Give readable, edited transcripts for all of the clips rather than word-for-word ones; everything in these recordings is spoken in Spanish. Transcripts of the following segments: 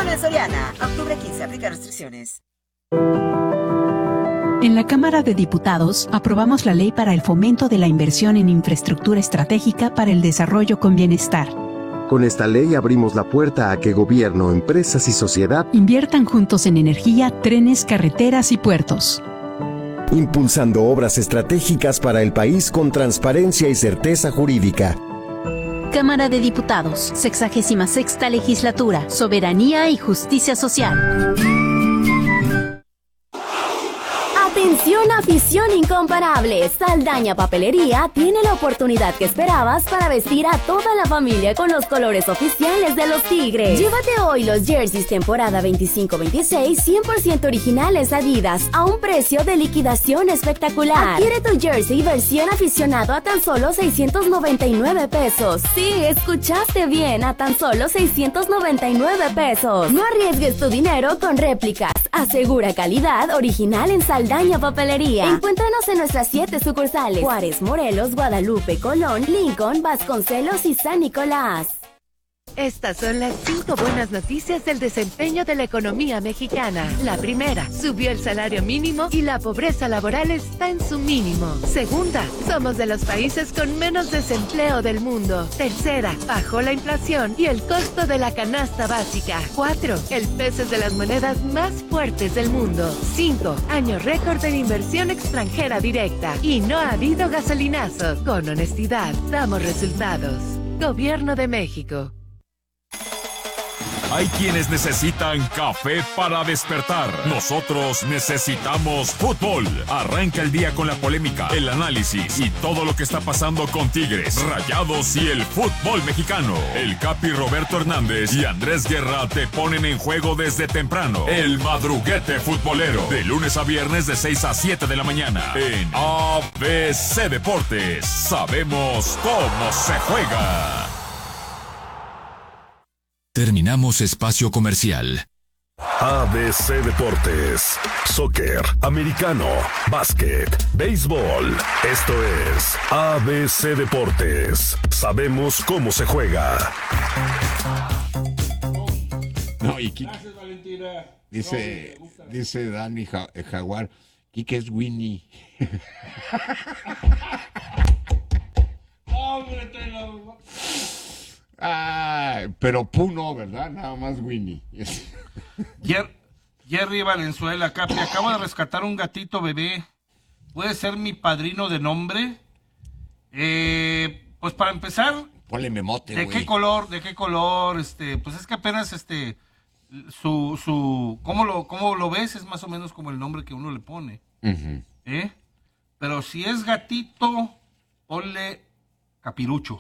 Solo en Soriana. Octubre 15. Aplica restricciones. En la Cámara de Diputados aprobamos la Ley para el Fomento de la Inversión en Infraestructura Estratégica para el Desarrollo con Bienestar. Con esta ley abrimos la puerta a que gobierno, empresas y sociedad inviertan juntos en energía, trenes, carreteras y puertos. Impulsando obras estratégicas para el país con transparencia y certeza jurídica. Cámara de Diputados, 66ª Legislatura, Soberanía y Justicia Social. Atención, afición incomparable. Saldaña Papelería tiene la oportunidad que esperabas para vestir a toda la familia con los colores oficiales de los Tigres. Llévate hoy los jerseys temporada 25-26 100% originales Adidas a un precio de liquidación espectacular. Adquiere tu jersey versión aficionado a tan solo 699 pesos. Sí, escuchaste bien, a tan solo 699 pesos. No arriesgues tu dinero con réplicas. Asegura calidad original en Saldaña Papelería. Encuéntranos en nuestras 7 sucursales: Juárez, Morelos, Guadalupe, Colón, Lincoln, Vasconcelos y San Nicolás. Estas son las 5 buenas noticias del desempeño de la economía mexicana. La primera, subió el salario mínimo y la pobreza laboral está en su mínimo. Segunda, somos de los países con menos desempleo del mundo. Tercera, bajó la inflación y el costo de la canasta básica. 4, el peso es de las monedas más fuertes del mundo. 5, año récord en inversión extranjera directa. Y no ha habido gasolinazos. Con honestidad, damos resultados. Gobierno de México. Hay quienes necesitan café para despertar. Nosotros necesitamos fútbol. Arranca el día con la polémica, el análisis y todo lo que está pasando con Tigres, Rayados y el fútbol mexicano. El Capi Roberto Hernández y Andrés Guerra te ponen en juego desde temprano. El madruguete futbolero. De lunes a viernes de 6 a 7 de la mañana. En ABC Deportes. Sabemos cómo se juega. Terminamos espacio comercial. ABC Deportes, soccer, americano, básquet, béisbol. Esto es ABC Deportes. Sabemos cómo se juega. No, y Kike, gracias, Valentina. Dice Dani Jaguar, Kike es Winnie. ¡Hombre, te lo... pero Puno, ¿verdad? Nada más Winnie. Jerry Valenzuela, Capi, acabo de rescatar un gatito bebé. ¿Puede ser mi padrino de nombre? Pues para empezar... Ponle memote, ¿De güey. qué color? Pues es que apenas ¿cómo lo ves? Es más o menos como el nombre que uno le pone. Uh-huh. Pero si es gatito, ponle Capirucho.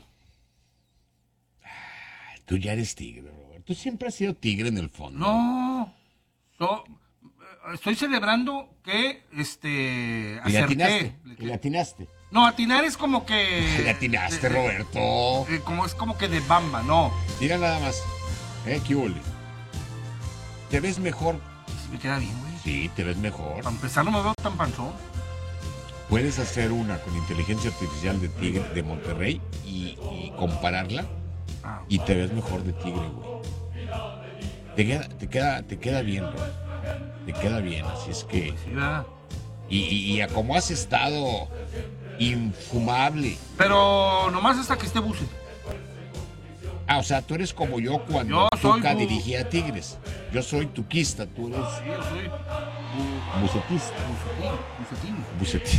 Tú ya eres tigre, Robert. Tú siempre has sido tigre en el fondo. No. Estoy celebrando que acerté. ¿Le atinaste? No, atinar es como que... Le atinaste, Roberto. Es como que de bamba, no. Mira nada más. ¿Qué huele? ¿Te ves mejor? Sí, me queda bien, güey. Sí, te ves mejor. Para empezar, no me veo tan panzón. Puedes hacer una con inteligencia artificial de tigre de Monterrey y compararla. Y te ves mejor de tigre, güey. Te queda bien, bro. Te queda bien, así es que... Y a como has estado infumable. Pero nomás hasta que esté Buce. O sea, tú eres como yo cuando Tuca dirigía a Tigres. Yo soy tuquista, tú eres... Sí, yo soy... Bucetista. Bucetín.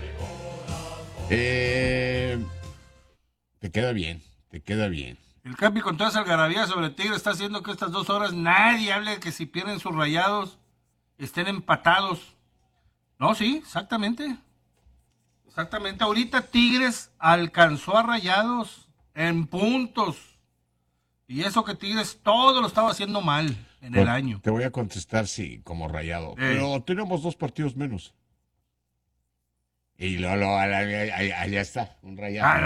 Te queda bien. El Capi con toda esa algarabía sobre Tigre está haciendo que estas 2 horas nadie hable de que si pierden sus Rayados estén empatados. No, sí, exactamente. Ahorita Tigres alcanzó a Rayados en puntos. Y eso que Tigres todo lo estaba haciendo mal en el año. Te voy a contestar sí, como Rayado. Pero tenemos 2 partidos menos. Y allá está, un Rayado.